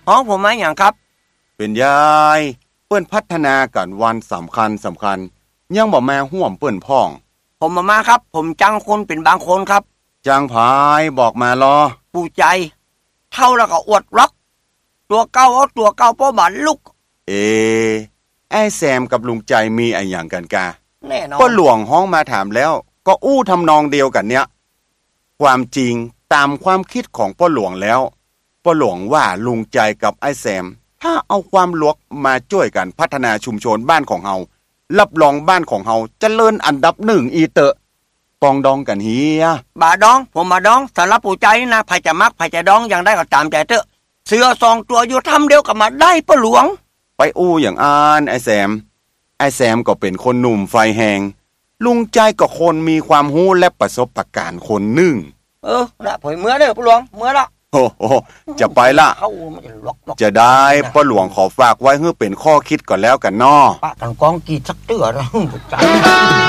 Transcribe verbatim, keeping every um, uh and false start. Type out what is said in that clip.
อ๋อผมมาอย่างครับเป็นยายเปิ้นพัฒนากันวันสำคัญสำคัญยังบ่มาห่วมเปิ้นพ่องผมมามาครับผมจังคนเป็นบางคนครับจางพายบอกมาลอปูใจเท่าแล้วก็อวดรักตัวเก้าเอาตัวเก้าป้อบานลุกเอไอ้แซมกับลุงใจมีอะไรอย่างกันกาแน่นอนก็หลวงห้องมาถามแล้วก็อู้ทำนองเดียวกันเนี้ยความจริงตามความคิดของพ่อหลวงแล้วพ่อหลวงว่าลุงใจกับไอ้แซมถ้าเอาความลวกมาช่วยกันพัฒนาชุมชนบ้านของเฮารับรองบ้านของเฮาเจริญอันดับหนึ่งอีเตอะปองดองกันเฮียบาดองผมมาดองสำหรับปู่ใจนี่นะไผจะมักไผจะดองอย่างได้ก็ตามใจเถอะเสือสองตัวอยู่ทำเดียวกับมาได้พ่อหลวงไปอู้อย่างอ่านไอ้แซมไอ้แซมก็เป็นคนหนุ่มไฟแหงลุงใจก็คนมีความรู้และประสบการณ์คนหนึ่งเออละผมเมื่อเด้อพ่อหลวงเมื่อละโอ้โหจะไปละจะได้พ่อหลวงขอฝากไว้ให้เป็นข้อคิดก่อนแล้วกันน้อปะกันกองกีสักเตื้อนะ